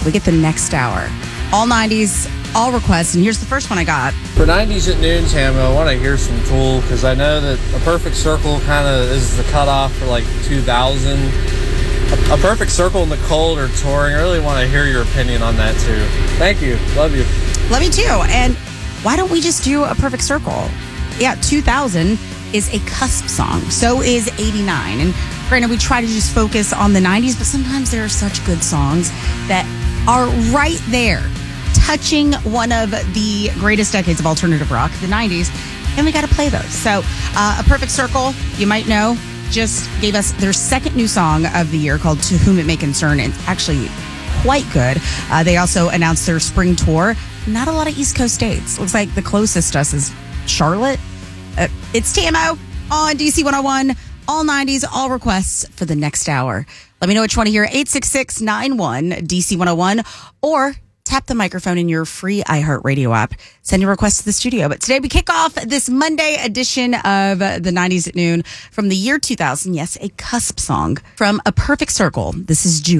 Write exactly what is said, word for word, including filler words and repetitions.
we get the next hour. All nineties, all requests, and here's the first one I got. For nineties at noon, Tammy, I want to hear some Tool, because I know that A Perfect Circle kind of is the cutoff for like two thousand. A, a Perfect Circle in the Cold or touring. I really want to hear your opinion on that too. Thank you. Love you. Love you too. And why don't we just do A Perfect Circle? Yeah, two thousand is a cusp song. So is eighty-nine. And granted, we try to just focus on the nineties, but sometimes there are such good songs that are right there, touching one of the greatest decades of alternative rock, the nineties, and we got to play those. So uh, A Perfect Circle, you might know, just gave us their second new song of the year called To Whom It May Concern. It's actually quite good. Uh, they also announced their spring tour. Not a lot of East Coast dates. Looks like the closest to us is Charlotte. Uh, it's T M O on D C one oh one. All nineties, all requests for the next hour. Let me know what you want to hear. eight six six, nine one, D C one oh one, or tap the microphone in your free iHeartRadio app. Send your request to the studio. But today we kick off this Monday edition of the nineties at noon from the year two thousand. Yes, a cusp song from A Perfect Circle. This is Judy.